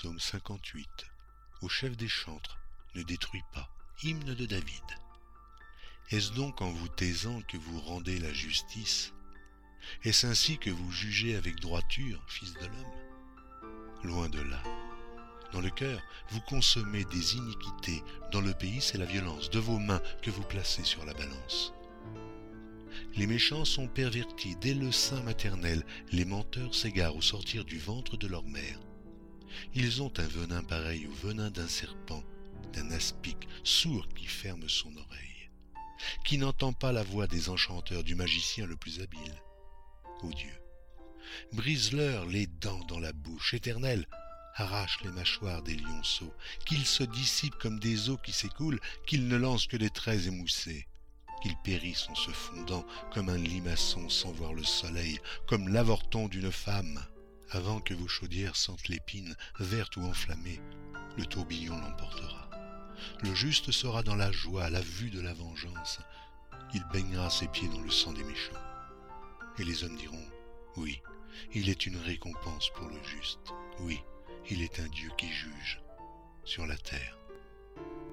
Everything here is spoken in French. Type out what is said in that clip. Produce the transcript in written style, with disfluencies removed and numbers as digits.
psaume 58. Au chef des chantres, ne détruis pas. Hymne de David. Est-ce donc en vous taisant que vous rendez la justice? Est-ce ainsi que vous jugez avec droiture, fils de l'homme? Loin de là. Dans le cœur, vous consommez des iniquités. Dans le pays, c'est la violence de vos mains que vous placez sur la balance. Les méchants sont pervertis dès le sein maternel. Les menteurs s'égarent au sortir du ventre de leur mère. Ils ont un venin pareil au venin d'un serpent, d'un aspic sourd qui ferme son oreille, qui n'entend pas la voix des enchanteurs, du magicien le plus habile. Ô Dieu, brise-leur les dents dans la bouche, Éternel, arrache les mâchoires des lionceaux, qu'ils se dissipent comme des eaux qui s'écoulent, qu'ils ne lancent que des traits émoussés, qu'ils périssent en se fondant comme un limaçon sans voir le soleil, comme l'avorton d'une femme. Avant que vos chaudières sentent l'épine, verte ou enflammée, le tourbillon l'emportera. Le juste sera dans la joie à la vue de la vengeance. Il baignera ses pieds dans le sang des méchants. Et les hommes diront, oui, il est une récompense pour le juste. Oui, il est un Dieu qui juge sur la terre.